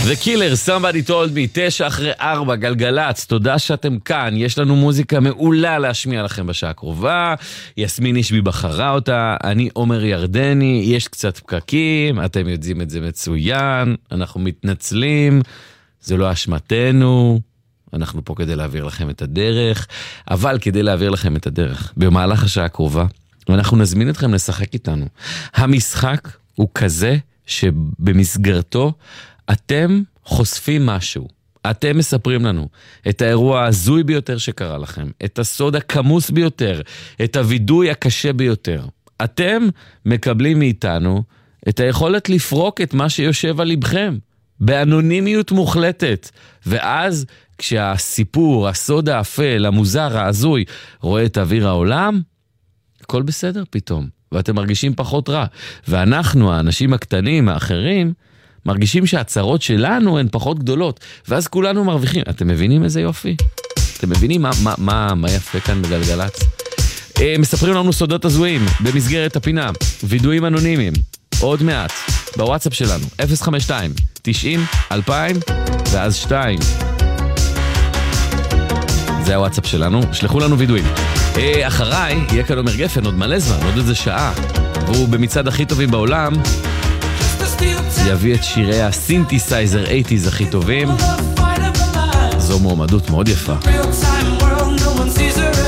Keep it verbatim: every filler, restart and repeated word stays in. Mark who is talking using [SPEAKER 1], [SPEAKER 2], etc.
[SPEAKER 1] The Killer, Somebody Told Me, תשע אחרי ארבע, גלגלץ, תודה שאתם כאן, יש לנו מוזיקה מעולה להשמיע לכם בשעה הקרובה, יסמין אישבי בחרה אותה, אני עומר ירדני, יש קצת פקקים, אתם יודעים את זה מצוין, אנחנו מתנצלים, זה לא אשמתנו, אנחנו פה כדי להעביר לכם את הדרך, אבל כדי להעביר לכם את הדרך, במהלך השעה הקרובה, ואנחנו נזמין אתכם לשחק איתנו. המשחק הוא כזה שבמסגרתו אתם חושפים משהו. אתם מספרים לנו את האירוע הזוי ביותר שקרה לכם, את הסוד הכמוס ביותר, את הוידוי הקשה ביותר. אתם מקבלים מאיתנו את היכולת לפרוק את מה שיושב על לבכם, באנונימיות מוחלטת. ואז כשהסיפור, הסוד האפל, המוזר, הזוי, רואה את אוויר העולם, הכל בסדר פתאום, ואתם מרגישים פחות רע. ואנחנו, האנשים הקטנים, האחרים, מרגישים שהצרות שלנו הן פחות גדולות, ואז כולנו מרוויחים. אתם מבינים איזה יופי? אתם מבינים מה, מה, מה, מה יפה כאן בגלגלץ? אה, מספרים לנו סודות הזויים במסגרת הפינה, וידועים אנונימיים, עוד מעט, בוואטסאפ שלנו, אפס חמש שתיים תשעים אלפיים ואז שתיים. זה הוואטסאפ שלנו, שלחו לנו וידועים. אה, אחריי יהיה כאן עומר גפן, עוד מלא זמן, עוד איזה שעה, והוא במצעד הכי טובים בעולם, יביא את שירי הסינתסייזר שמונים הכי טובים. זו מועמדות מאוד יפה.